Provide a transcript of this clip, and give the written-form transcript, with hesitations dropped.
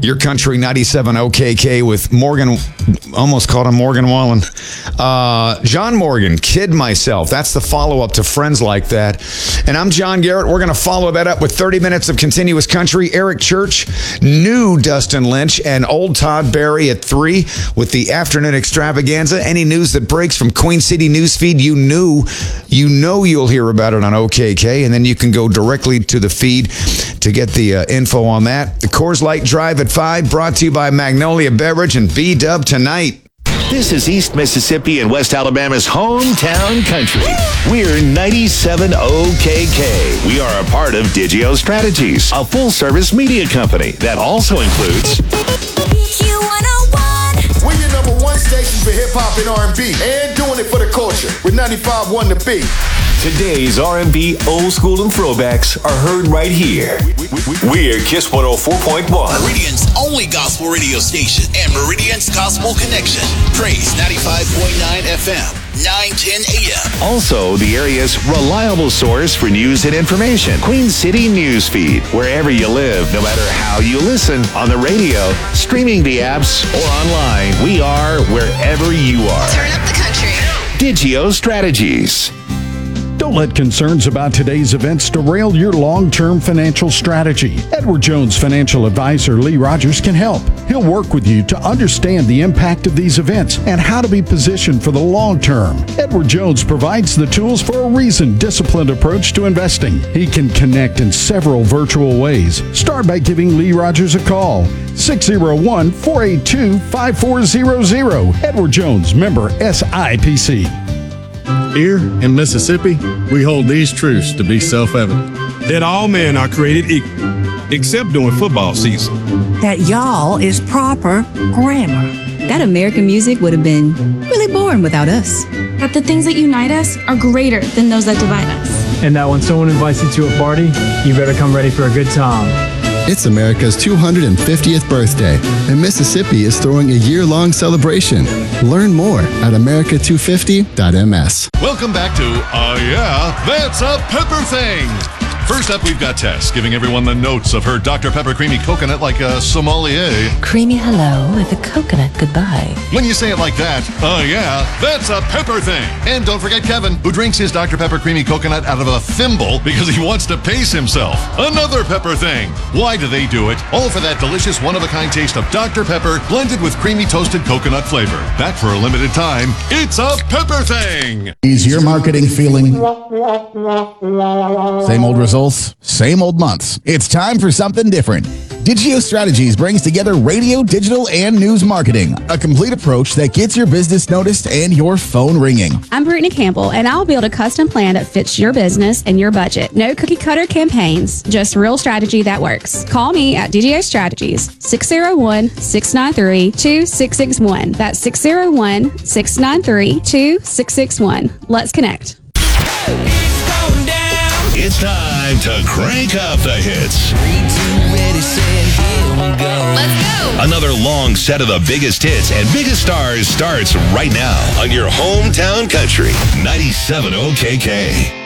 Your Country 97 OKK with Morgan, almost called him Morgan Wallen. John Morgan, Kid Myself. That's the follow-up to Friends Like That. And I'm John Garrett. We're going to follow that up with 30 minutes of continuous country. Eric Church, new Dustin Lynch, and old Todd Barry at 3 with the afternoon extravaganza. Any news that breaks from Queen City Newsfeed, you know you'll hear about it on OKK, and then you can go directly to the feed to get the info on that. The Coors Light Drive at 5, brought to you by Magnolia Beverage and B-Dub Tonight. This is East Mississippi and West Alabama's hometown country. We're 97 OKK. We are a part of Digio Strategies, a full-service media company that also includes Q101. We're your number one station for hip-hop and R&B, and doing it for the culture with 95.1 The Beat. Today's R&B, old school, and throwbacks are heard right here. We're Kiss 104.1. Meridian's only gospel radio station and Meridian's Gospel Connection. Praise 95.9 FM, 910 AM. Also, the area's reliable source for news and information. Queen City Newsfeed. Wherever you live, no matter how you listen, on the radio, streaming the apps, or online, we are wherever you are. Turn up the country. Digio Strategies. Don't let concerns about today's events derail your long-term financial strategy. Edward Jones financial advisor Lee Rogers can help. He'll work with you to understand the impact of these events and how to be positioned for the long term. Edward Jones provides the tools for a reasoned, disciplined approach to investing. He can connect in several virtual ways. Start by giving Lee Rogers a call. 601-482-5400. Edward Jones, member SIPC. Here in Mississippi, we hold these truths to be self-evident. That all men are created equal, except during football season. That y'all is proper grammar. That American music would have been really boring without us. That the things that unite us are greater than those that divide us. And that when someone invites you to a party, you better come ready for a good time. It's America's 250th birthday, and Mississippi is throwing a year-long celebration. Learn more at america250.ms. Welcome back to Yeah, That's a Pepper Thing. First up, we've got Tess giving everyone the notes of her Dr. Pepper Creamy Coconut like a sommelier. Creamy hello with a coconut goodbye. When you say it like that, yeah, that's a pepper thing. And don't forget Kevin, who drinks his Dr. Pepper Creamy Coconut out of a thimble because he wants to pace himself. Another pepper thing. Why do they do it? All for that delicious one-of-a-kind taste of Dr. Pepper blended with creamy toasted coconut flavor. Back for a limited time. It's a pepper thing. Is your marketing feeling same old results, same old months? It's time for something different. Digio Strategies brings together radio, digital, and news marketing. A complete approach that gets your business noticed and your phone ringing. I'm Brittany Campbell, and I'll build a custom plan that fits your business and your budget. No cookie-cutter campaigns, just real strategy that works. Call me at Digio Strategies, 601-693-2661. That's 601-693-2661. Let's connect. It's time to crank up the hits. 3, 2, ready, set, here we go. Let's go. Another long set of the biggest hits and biggest stars starts right now on your hometown country, 97 OKK.